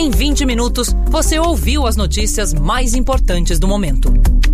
Em 20 minutos, você ouviu as notícias mais importantes do momento.